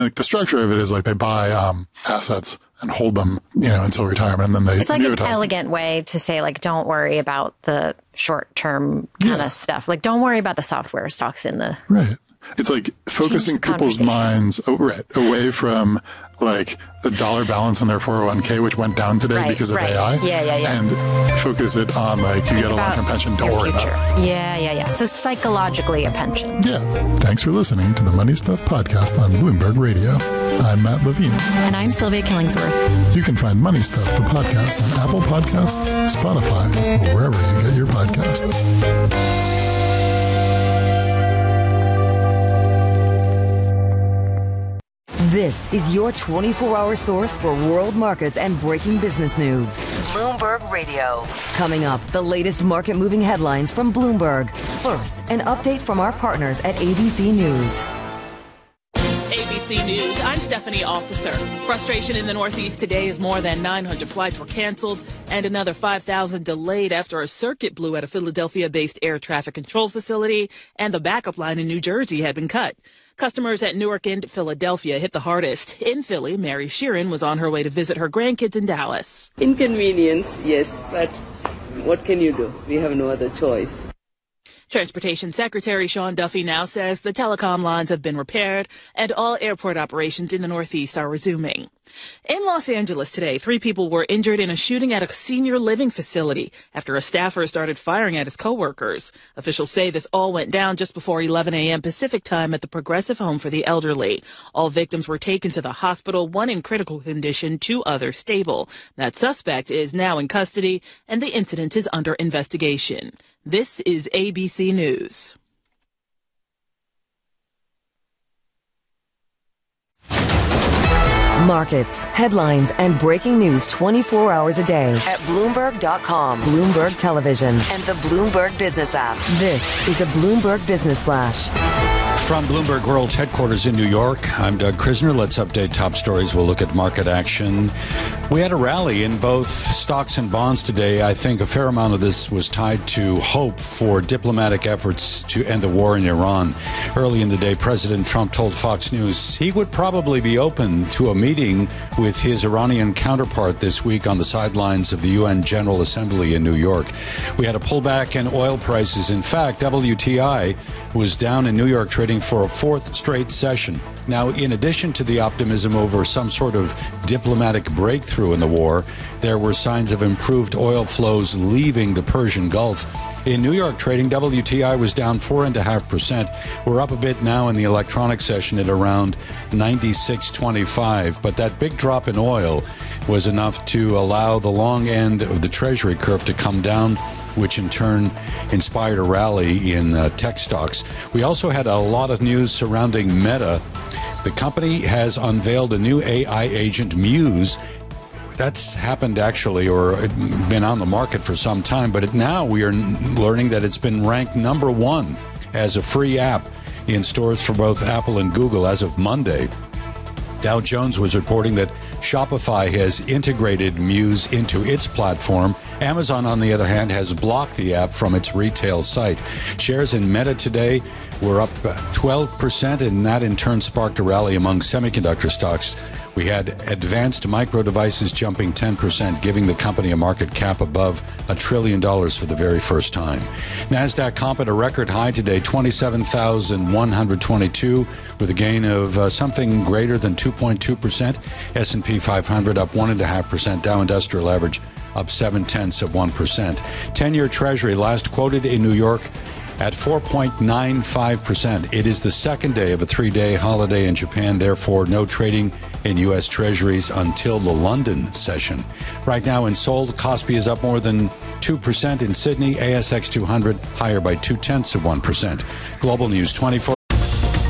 Like the structure of it is like they buy assets and hold them, until retirement, and then they It's like an annuitize elegant way to say, like, don't worry about the short-term kind of stuff. Like, don't worry about the software stocks in the... Right. It's like focusing people's minds away from like the dollar balance in their 401k, which went down today because of AI. Yeah. And focus it on like you get a long-term pension. Don't worry about it. Yeah. So psychologically a pension. Yeah. Thanks for listening to the Money Stuff podcast on Bloomberg Radio. I'm Matt Levine. And I'm Sylvia Killingsworth. You can find Money Stuff, the podcast, on Apple Podcasts, Spotify, or wherever you get your podcasts. This is your 24-hour source for world markets and breaking business news. Bloomberg Radio. Coming up, the latest market-moving headlines from Bloomberg. First, an update from our partners at ABC News. ABC News, I'm Stephanie Officer. Frustration in the Northeast today as more than 900 flights were canceled and another 5,000 delayed after a circuit blew at a Philadelphia-based air traffic control facility and the backup line in New Jersey had been cut. Customers at Newark and Philadelphia hit the hardest. In Philly, Mary Sheeran was on her way to visit her grandkids in Dallas. Inconvenience, yes, but what can you do? We have no other choice. Transportation Secretary Sean Duffy now says the telecom lines have been repaired and all airport operations in the Northeast are resuming. In Los Angeles today, 3 people were injured in a shooting at a senior living facility after a staffer started firing at his coworkers. Officials say this all went down just before 11 a.m. Pacific time at the Progressive Home for the Elderly. All victims were taken to the hospital, 1 in critical condition, 2 others stable. That suspect is now in custody and the incident is under investigation. This is ABC News. Markets, headlines, and breaking news 24 hours a day at Bloomberg.com, Bloomberg Television, and the Bloomberg Business app. This is a Bloomberg Business Flash. From Bloomberg World's headquarters in New York, I'm Doug Krisner. Let's update top stories. We'll look at market action. We had a rally in both stocks and bonds today. I think a fair amount of this was tied to hope for diplomatic efforts to end the war in Iran. Early in the day, President Trump told Fox News he would probably be open to a meeting with his Iranian counterpart this week on the sidelines of the UN General Assembly in New York. We had a pullback in oil prices. In fact, WTI was down in New York trading for a 4th straight session. Now, in addition to the optimism over some sort of diplomatic breakthrough in the war, there were signs of improved oil flows leaving the Persian Gulf. In New York trading, WTI was down 4.5%. We're up a bit now in the electronic session at around 96.25, but that big drop in oil was enough to allow the long end of the Treasury curve to come down, which in turn inspired a rally in tech stocks. We also had a lot of news surrounding Meta. The company has unveiled a new AI agent, Muse. That's happened actually, or been on the market for some time, but now we are learning that it's been ranked number 1 as a free app in stores for both Apple and Google as of Monday. Dow Jones was reporting that Shopify has integrated Muse into its platform. Amazon, on the other hand, has blocked the app from its retail site. Shares in Meta today were up 12%, and that in turn sparked a rally among semiconductor stocks. We had Advanced Micro Devices jumping 10%, giving the company a market cap above $1 trillion for the very first time. NASDAQ comp at a record high today, 27,122, with a gain of something greater than 2.2%. S&P 500 up 1.5%. Dow Industrial Average up 0.7%. 10-year Treasury last quoted in New York at 4.95%. It is the second day of a 3-day holiday in Japan, therefore no trading in U.S. Treasuries until the London session. Right now in Seoul, Kospi is up more than 2%. In Sydney, ASX 200 higher by 0.2%. Global News 24.